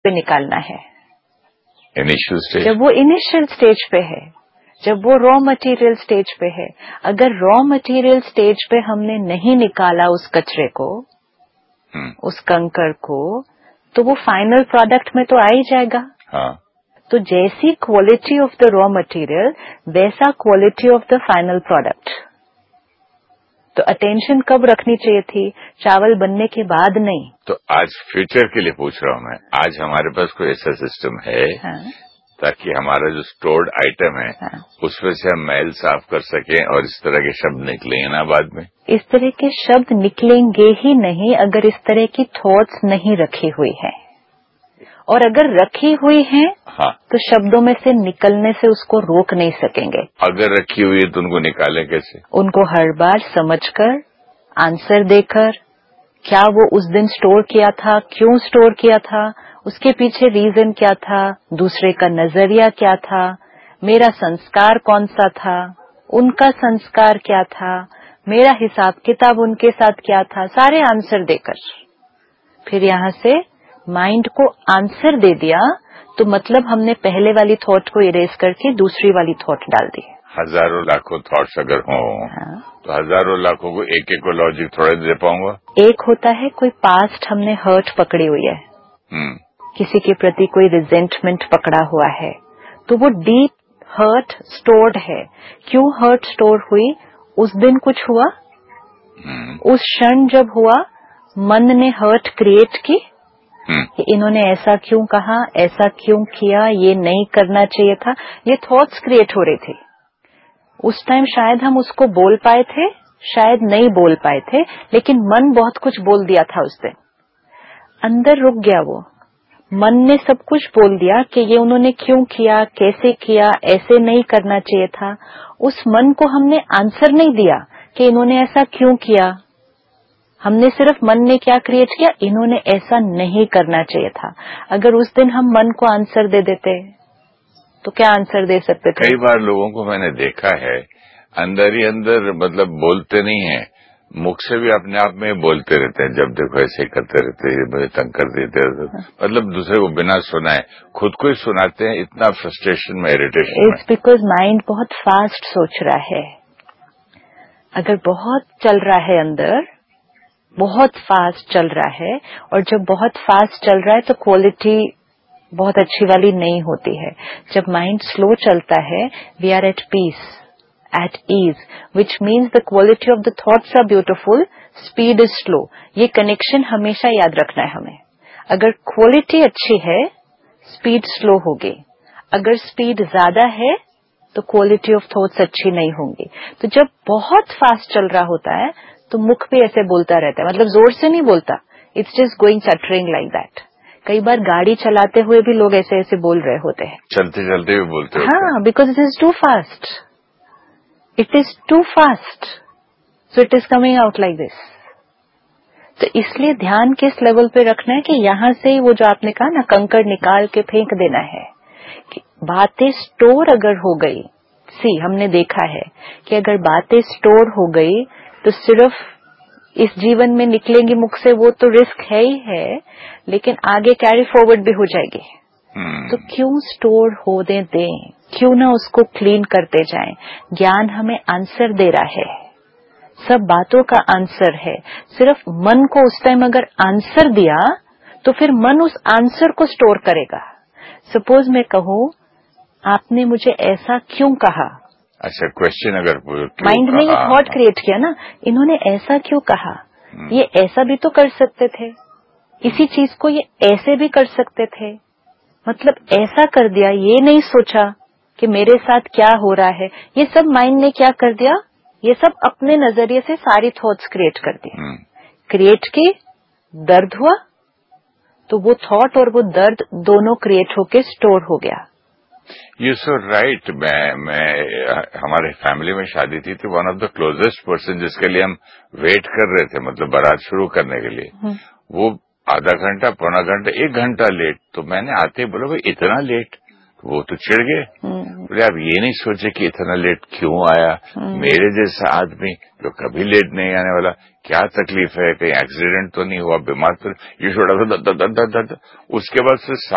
पे निकालना है? इनिशियल स्टेज, जब वो इनिशियल स्टेज पे है, जब वो रॉ मटेरियल स्टेज पे है। अगर रॉ मटेरियल स्टेज पे हमने नहीं निकाला उस कचरे को, उस कंकड़ को, तो वो फाइनल प्रोडक्ट में तो आ ही जाएगा। हाँ। तो जैसी quality of the raw material वैसा quality of the final product. तो अटेंशन कब रखनी चाहिए थी? चावल बनने के बाद नहीं। तो आज फ्यूचर के लिए पूछ रहा हूँ मैं, आज हमारे पास कोई ऐसा सिस्टम है ताकि हमारा जो स्टोर्ड आइटम है उसमें से हम मैल साफ कर सकें और इस तरह के शब्द निकलेंगे ना बाद में? इस तरह के शब्द निकलेंगे ही नहीं अगर इस तरह की थॉट्स नहीं रखी हुई है। और अगर रखी हुई है तो शब्दों में से निकलने से उसको रोक नहीं सकेंगे। अगर रखी हुई है तो उनको निकालें कैसे? उनको हर बार समझकर, आंसर देकर, क्या वो उस दिन स्टोर किया था, क्यों स्टोर किया था, उसके पीछे रीजन क्या था, दूसरे का नजरिया क्या था, मेरा संस्कार कौन सा था, उनका संस्कार क्या था, मेरा हिसाब किताब उनके साथ क्या था, सारे आंसर देकर फिर यहाँ से माइंड को आंसर दे दिया तो मतलब हमने पहले वाली थॉट को इरेज करके दूसरी वाली थॉट डाल दी। हजारों लाखों थॉट्स अगर हों तो हजारों लाखों को एक एक को लॉजिक थोड़ा दे पाऊंगा? एक होता है कोई पास्ट हमने हर्ट पकड़ी हुई है, किसी के प्रति कोई रिजेंटमेंट पकड़ा हुआ है, तो वो डीप हर्ट स्टोर्ड है। क्यों हर्ट स्टोर हुई? उस दिन कुछ हुआ, उस क्षण जब हुआ मन ने हर्ट क्रिएट की कि इन्होंने ऐसा क्यों कहा, ऐसा क्यों किया, ये नहीं करना चाहिए था, ये थॉट्स क्रिएट हो रहे थे। उस टाइम शायद हम उसको बोल पाए थे, शायद नहीं बोल पाए थे, लेकिन मन बहुत कुछ बोल दिया था उस दिन। अंदर रुक गया वो, मन ने सब कुछ बोल दिया कि ये उन्होंने क्यों किया, कैसे किया, ऐसे नहीं करना चाहिए था। उस मन को हमने आंसर नहीं दिया कि इन्होंने ऐसा क्यों किया। हमने सिर्फ मन ने क्या क्रिएट किया, इन्होंने ऐसा नहीं करना चाहिए था। अगर उस दिन हम मन को आंसर दे देते तो क्या आंसर दे सकते थे? कई बार लोगों को मैंने देखा है अंदर ही अंदर, मतलब बोलते नहीं है, मुख से भी अपने आप में बोलते रहते हैं, जब देखो ऐसे ही करते रहते हैं, मुझे तंग कर देते रहते, मतलब दूसरे को बिना सुनाए खुद को ही सुनाते हैं। इतना फ्रस्ट्रेशन में, इरिटेशन में। इट्स बिकॉज माइंड बहुत फास्ट सोच रहा है। अगर बहुत चल रहा है अंदर, बहुत फास्ट चल रहा है, और जब बहुत फास्ट चल रहा है तो क्वालिटी बहुत अच्छी वाली नहीं होती है। जब माइंड स्लो चलता है, we are eight piece, at ease, which means the quality of the thoughts are beautiful, speed is slow. ये कनेक्शन हमेशा याद रखना है हमें। अगर क्वालिटी अच्छी है, स्पीड स्लो होगी। अगर स्पीड ज्यादा है तो क्वालिटी ऑफ थॉट्स अच्छी नहीं होंगी। तो जब बहुत फास्ट चल रहा होता है तो मुख भी ऐसे बोलता रहता है, मतलब जोर से नहीं बोलता, it's just going चटरिंग like that. कई बार गाड़ी चलाते हुए भी लोग ऐसे ऐसे बोल रहे होते हैं, चलते चलते भी बोलते हैं। हाँ, because it is to fast, it is to fast, so it is coming out like this. तो इसलिए ध्यान किस लेवल पे रखना है कि यहां से ही वो जो आपने कहा ना, कंकड़ निकाल के फेंक देना है। कि बातें स्टोर अगर हो गई, हमने देखा है कि अगर बातें स्टोर हो गई तो सिर्फ इस जीवन में निकलेंगी मुख से, वो तो रिस्क है ही है, लेकिन आगे कैरी फॉरवर्ड भी हो जाएगी। तो क्यों स्टोर होने दें, क्यों ना उसको क्लीन करते जाएं। ज्ञान हमें आंसर दे रहा है, सब बातों का आंसर है। सिर्फ मन को उस टाइम अगर आंसर दिया तो फिर मन उस आंसर को स्टोर करेगा। सपोज मैं कहूं, आपने मुझे ऐसा क्यों कहा, अच्छा, क्वेश्चन अगर माइंड ने ये थॉट क्रिएट किया ना, इन्होंने ऐसा क्यों कहा, ये ऐसा भी तो कर सकते थे, इसी चीज को ये ऐसे भी कर सकते थे, मतलब ऐसा कर दिया, ये नहीं सोचा कि मेरे साथ क्या हो रहा है। ये सब माइंड ने क्या कर दिया, ये सब अपने नजरिए से सारी थॉट्स क्रिएट कर दी। क्रिएट की, दर्द हुआ, तो वो थॉट और वो दर्द दोनों क्रिएट होके स्टोर हो गया। You so right. मैं हमारे फैमिली में शादी थी तो one of the closest person जिसके लिए हम वेट कर रहे थे, मतलब बारात शुरू करने के लिए, वो आधा घंटा, पौना घंटा, 1 घंटा लेट। तो मैंने आते ही बोला, भाई इतना लेट? वो तो चिढ़ गए, बोले आप ये नहीं सोचे कि इतना लेट क्यों आया? मेरे जैसा आदमी जो कभी लेट नहीं आने वाला, क्या तकलीफ है, कहीं एक्सीडेंट तो नहीं हुआ, बीमार तो? ये छोड़ा था। उसके बाद से